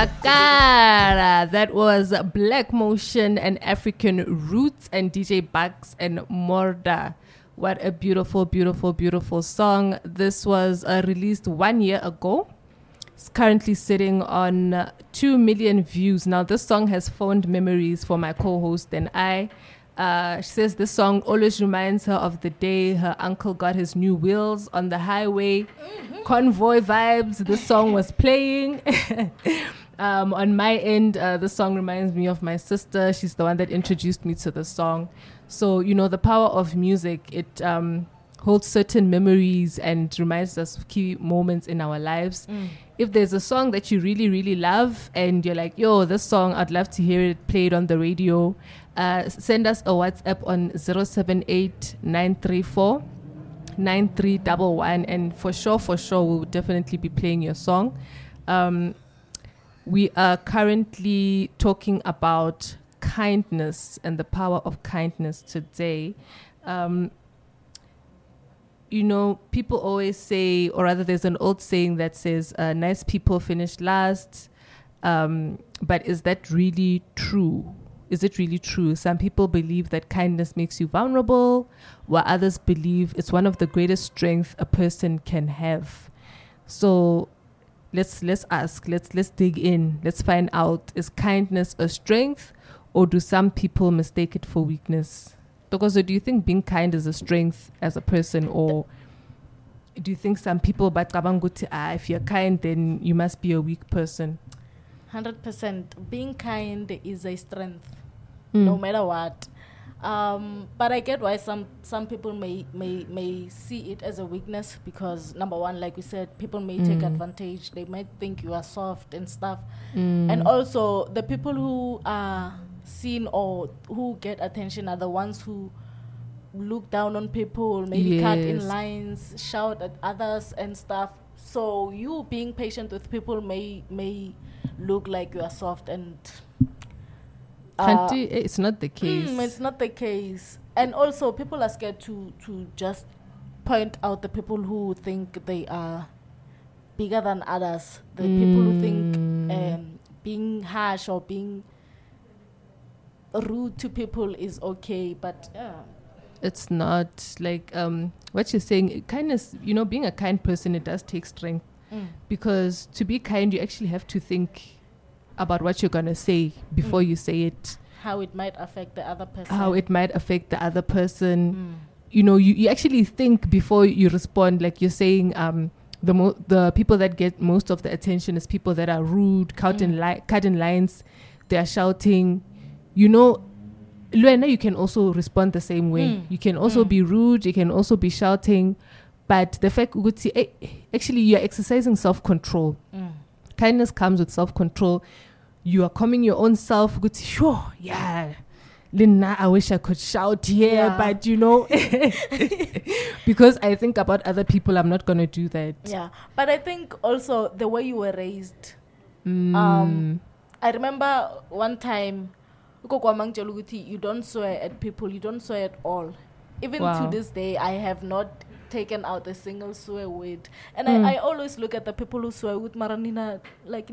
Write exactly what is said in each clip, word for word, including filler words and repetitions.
Shakara. That was Black Motion and African Roots and D J Bucks and Morda. What a beautiful, beautiful, beautiful song. This was uh, released one year ago. It's currently sitting on uh, two million views. Now, this song has fond memories for my co-host and I. Uh, she says this song always reminds her of the day her uncle got his new wheels on the highway. Mm-hmm. Convoy vibes. This song was playing. um, on my end, uh, this song reminds me of my sister. She's the one that introduced me to the song. So, you know, the power of music, it um, holds certain memories and reminds us of key moments in our lives. Mm. If there's a song that you really, really love and you're like, yo, this song, I'd love to hear it played on the radio, uh, send us a WhatsApp on zero seven eight nine three four nine three one one, and for sure, for sure, we'll definitely be playing your song. Um, we are currently talking about kindness and the power of kindness today. Um, you know, people always say, or rather there's an old saying that says, uh, nice people finish last. Um, but is that really true? Is it really true? Some people believe that kindness makes you vulnerable, while others believe it's one of the greatest strengths a person can have. So let's let's ask, let's let's dig in, let's find out, is kindness a strength, or do some people mistake it for weakness? Because do you think being kind is a strength as a person, or do you think some people, but ah, if you're kind, then you must be a weak person? one hundred percent. Being kind is a strength, mm. no matter what. Um, but I get why some, some people may, may may see it as a weakness, because number one, like we said, people may mm. take advantage. They might think you are soft and stuff. Mm. And also, the people who are seen or who get attention are the ones who look down on people, maybe yes. cut in lines, shout at others and stuff. So you being patient with people may may look like you are soft, and uh, it's not the case. Mm, it's not the case. And also, people are scared to to just point out the people who think they are bigger than others. The mm. people who think um, being harsh or being rude to people is okay, but yeah, it's not. Like um, what you're saying, kindness, you know, being a kind person, it does take strength. Mm. Because to be kind, you actually have to think about what you're going to say before mm. you say it. How it might affect the other person. How it might affect the other person. Mm. You know, you, you actually think before you respond. Like you're saying, um, the mo- the people that get most of the attention is people that are rude, cut mm. in li- cut in lines, they are shouting. You know, Luena, you can also respond the same way. Mm. You can also mm. be rude, you can also be shouting. But the fact, actually, you're exercising self-control. Mm. Kindness comes with self-control. You are calming your own self. Sure, yeah. Lina, I wish I could shout here, yeah. but you know, because I think about other people, I'm not going to do that. Yeah, but I think also the way you were raised. Mm. Um, I remember one time, you don't swear at people, you don't swear at all. Even wow. to this day, I have not taken out a single swear word. And mm. I, I always look at the people who swear with Maranina, like,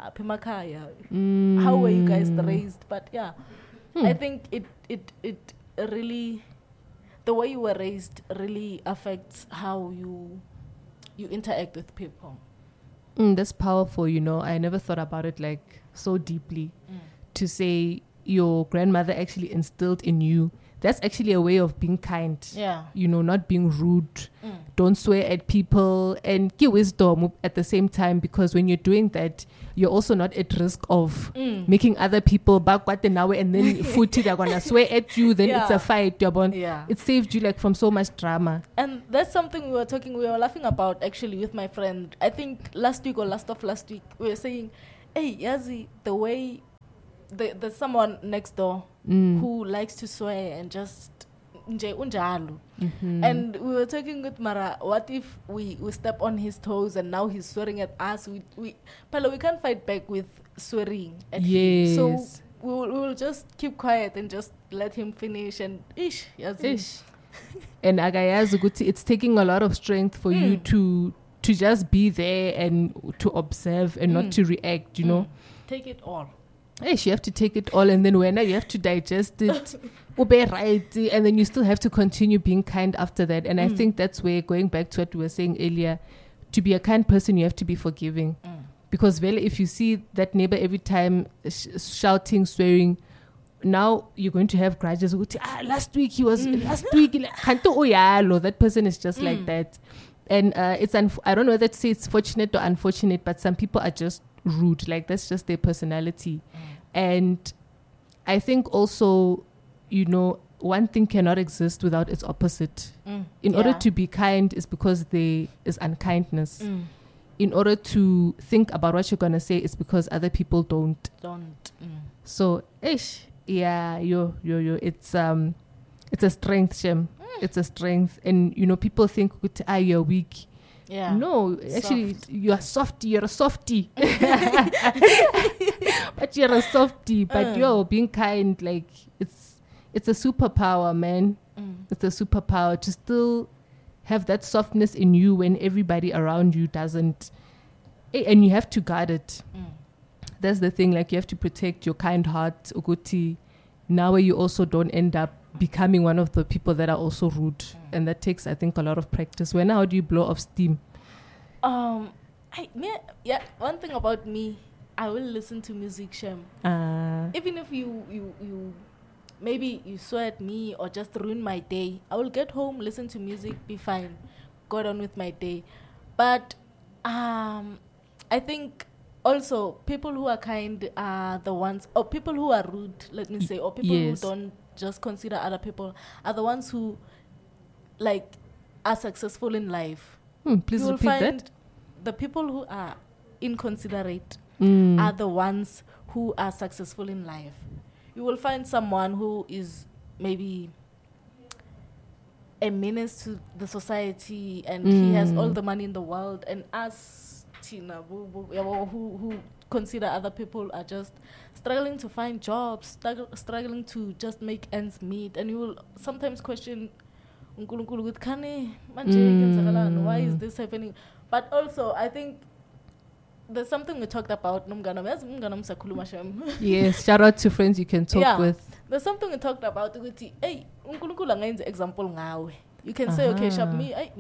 mm. how were you guys raised? But yeah, hmm. I think it, it, it really, the way you were raised really affects how you, you interact with people. Mm, that's powerful, you know. I never thought about it like so deeply. Mm. To say your grandmother actually instilled in you, that's actually a way of being kind. Yeah. You know, not being rude. Mm. Don't swear at people, and give wisdom at the same time, because when you're doing that, you're also not at risk of mm. making other people back what they now, and then footy they're gonna swear at you, then yeah. it's a fight. Yeah. It saved you like from so much drama. And that's something we were talking, we were laughing about actually with my friend. I think last week or last of last week, we were saying, hey, Yazi, the way The, there's someone next door mm. who likes to swear and just nje unjalo. Mm-hmm. And we were talking with Mara, what if we, we step on his toes and now he's swearing at us? We we Pala, we can't fight back with swearing at yes. him. So we will, we will just keep quiet and just let him finish and ish. Yes, ish. And agayazi ukuthi it's taking a lot of strength for mm. you to to just be there and to observe and mm. not to react, you know. Mm. take it all. Yes, you have to take it all, and then when you have to digest it, obey right, and then you still have to continue being kind after that. And mm. I think that's where, going back to what we were saying earlier, to be a kind person, you have to be forgiving. Mm. Because well, if you see that neighbor every time sh- shouting, swearing, now you're going to have grudges. Ah, last week he was, mm. last week, that person is just mm. like that. And uh, it's, unf- I don't know whether to say it's fortunate or unfortunate, but some people are just rude. Like, that's just their personality. Mm. And I think also, you know, one thing cannot exist without its opposite. Mm. In yeah. order to be kind is because there is unkindness. Mm. In order to think about what you're going to say is because other people don't. Don't. Mm. So, ish, yeah, yo, yo, yo, it's, um, it's a strength, Shem. Mm. It's a strength. And, you know, people think, ah, you're weak. Yeah. No, actually, soft. You're softy. You're a softy. But you're a softy. But uh. yo, being kind, like, it's it's a superpower, man. Mm. It's a superpower to still have that softness in you when everybody around you doesn't. And you have to guard it. Mm. That's the thing. Like, you have to protect your kind heart, Uguti. Now where you also don't end up becoming one of the people that are also rude. Mm. And that takes, I think, a lot of practice. When, how do you blow off steam? Um, I, yeah, yeah, one thing about me, I will listen to music, Shem. Uh, Even if you, you, you, maybe you swear at me or just ruin my day, I will get home, listen to music, be fine, go on with my day. But um, I think also people who are kind are the ones, or people who are rude, let me say, or people yes. who don't just consider other people, are the ones who, like, are successful in life. Hmm, please you will repeat find that. The people who are inconsiderate mm. are the ones who are successful in life. You will find someone who is maybe a menace to the society and mm. he has all the money in the world, and us, Tina, who, who, who consider other people are just struggling to find jobs, struggle, struggling to just make ends meet, and you will sometimes question, mm. why is this happening? But also, I think there's something we talked about. Yes, shout out to friends you can talk yeah, with. There's something we talked about. Hey, example now. You can say, okay, shop me. I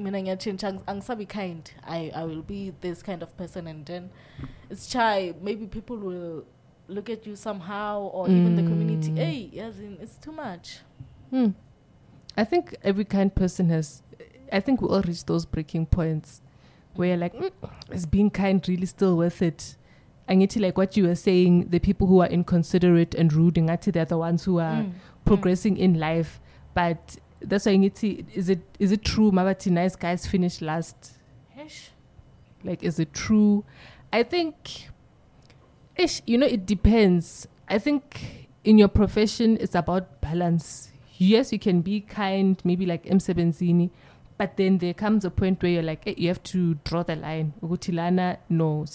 be kind. I I will be this kind of person, and then it's shy. Maybe people will look at you somehow, or mm. even the community. Hey, yes, it's too much. Hmm. I think every kind person has, I think we all reach those breaking points where you're like, mm, is being kind really still worth it? And it's like what you were saying, the people who are inconsiderate and rude, and actually they're the ones who are mm. progressing mm. in life. But that's why you need to, is it is it true, Mabati, nice guys finish last? Ish. Like, is it true? I think, ish, you know, it depends. I think in your profession, it's about balance. Yes, you can be kind, maybe like M Sebenzini, but then there comes a point where you're like, hey, you have to draw the line. Ugutilana, no,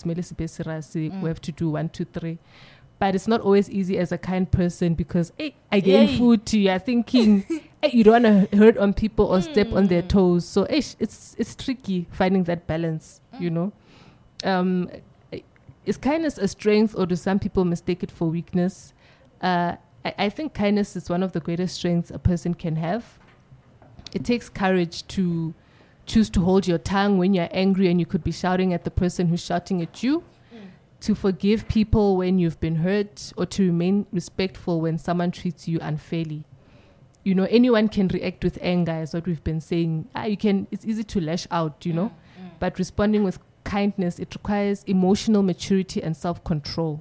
mm. we have to do one, two, three. But it's not always easy as a kind person because, hey, again, Yay. food to you, you're thinking, hey, you don't want to hurt on people or mm. step on their toes. So hey, it's it's tricky finding that balance, mm. you know. Um, is kindness a strength, or do some people mistake it for weakness? Uh, I, I think kindness is one of the greatest strengths a person can have. It takes courage to choose to hold your tongue when you're angry and you could be shouting at the person who's shouting at you, mm. to forgive people when you've been hurt, or to remain respectful when someone treats you unfairly. You know, anyone can react with anger, is what we've been saying. Ah, you can. It's easy to lash out, you know, mm. Mm. but responding with kindness, it requires emotional maturity and self-control.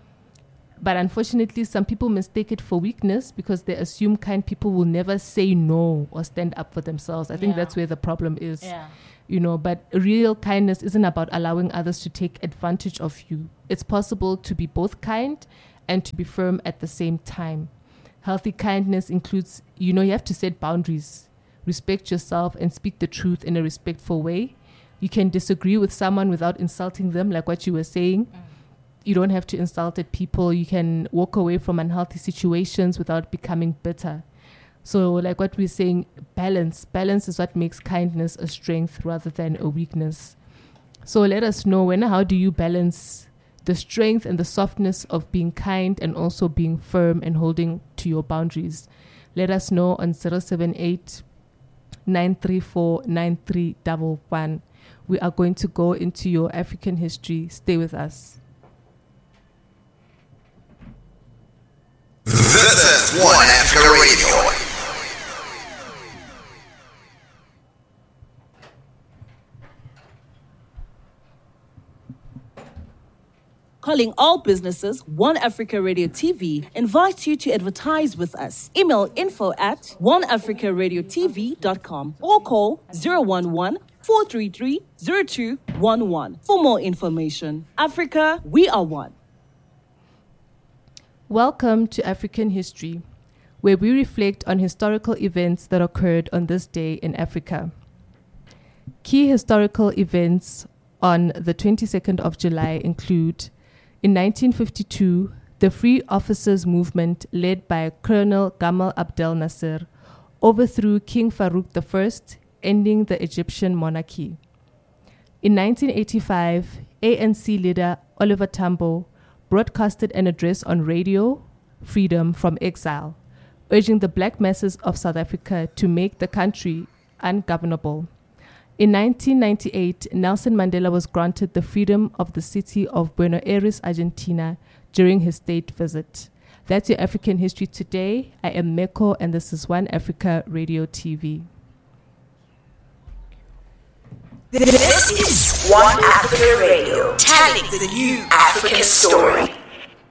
But unfortunately, some people mistake it for weakness because they assume kind people will never say no or stand up for themselves. I think yeah. that's where the problem is. Yeah. You know, but real kindness isn't about allowing others to take advantage of you. It's possible to be both kind and to be firm at the same time. Healthy kindness includes, you know, you have to set boundaries, respect yourself, and speak the truth in a respectful way. You can disagree with someone without insulting them, like what you were saying. Mm. You don't have to insult at people. You can walk away from unhealthy situations without becoming bitter. So like what we're saying, balance. Balance is what makes kindness a strength rather than a weakness. So let us know, when, how do you balance the strength and the softness of being kind and also being firm and holding to your boundaries. Let us know on zero seven eight, nine three four, nine three one one. We are going to go into your African history. Stay with us. This is One Africa Radio. Calling all businesses, One Africa Radio T V invites you to advertise with us. Email info at one africa radio t v dot com or call zero one one, four three three, zero two one one for more information. Africa, we are one. Welcome to African History, where we reflect on historical events that occurred on this day in Africa. Key historical events on the twenty-second of July include: in nineteen fifty-two, the Free Officers Movement, led by Colonel Gamal Abdel Nasser, overthrew King Farouk the First, ending the Egyptian monarchy. In nineteen eighty-five, A N C leader Oliver Tambo broadcasted an address on Radio Freedom from exile, urging the black masses of South Africa to make the country ungovernable. In nineteen ninety-eight, Nelson Mandela was granted the freedom of the city of Buenos Aires, Argentina, during his state visit. That's your African History today. I am Meko, and this is One Africa Radio T V. This is One Africa Radio, telling the new African story.